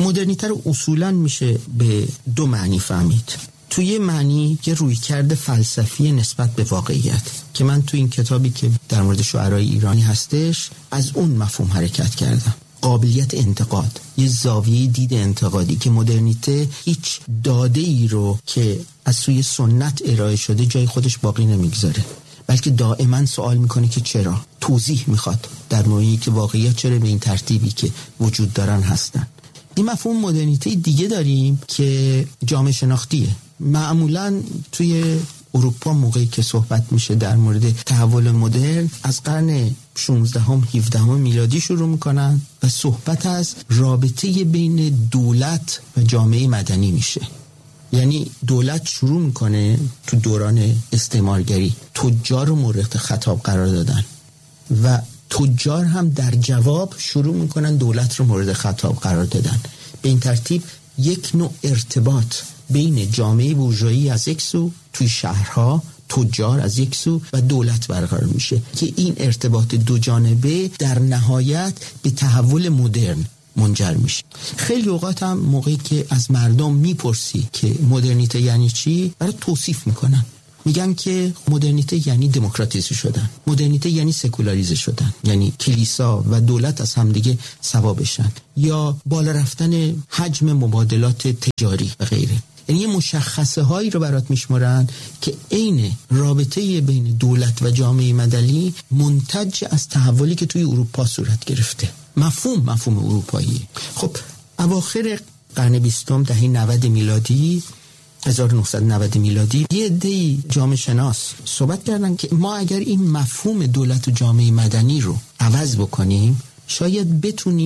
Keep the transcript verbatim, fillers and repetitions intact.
مدرنیته رو اصولاً میشه به دو معنی فهمید. توی معنی یه رویکرد فلسفی نسبت به واقعیت که من تو این کتابی که در مورد شاعرای ایرانی هستش از اون مفهوم حرکت کردم. قابلیت انتقاد، یه زاویه دید انتقادی که مدرنیته هیچ داده ای رو که از سوی سنت ارائه شده جای خودش باقی نمیگذاره، بلکه دائما سوال میکنه که چرا، توضیح میخواد در موردی که واقعیت چرا به این ترتیبی که وجود دارن هستن. این مفهوم مدرنیته دیگه داریم که جامعه شناختیه. معمولاً توی اروپا موقعی که صحبت میشه در مورد تحول مدرن از قرن شانزدهم هفدهم میلادی شروع میکنن و صحبت از رابطه بین دولت و جامعه مدنی میشه. یعنی دولت شروع میکنه تو دوران استعمارگری تجار رو مورد خطاب قرار دادن و تجار هم در جواب شروع میکنن دولت رو مورد خطاب قرار دادن. به این ترتیب یک نوع ارتباط بین جامعه بورژوایی از یک سو توی شهرها، تجار از یک سو و دولت برقرار میشه که این ارتباط دو جانبه در نهایت به تحول مدرن منجر میشه. خیلی اوقات هم موقعی که از مردم میپرسی که مدرنیته یعنی چی، برای توصیف میکنن. میگن که مدرنیته یعنی دموکراتیزه شدن، مدرنیته یعنی سکولاریزه شدن، یعنی کلیسا و دولت از همدیگه سوا بشن، یا بالا رفتن حجم مبادلات تجاری و غیره. یعنی یه مشخصه هایی رو برات میشمارن که عین رابطه بین دولت و جامعه مدنی منتج از تحولی که توی اروپا صورت گرفته. مفهوم مفهوم اروپایی. خب اواخر قرن بیستم دهه نود میلادی هزار و نهصد و نود میلادی یه عده‌ای جامعه شناس صحبت کردن که ما اگر این مفهوم دولت و جامعه مدنی رو عوض بکنیم شاید بتونیم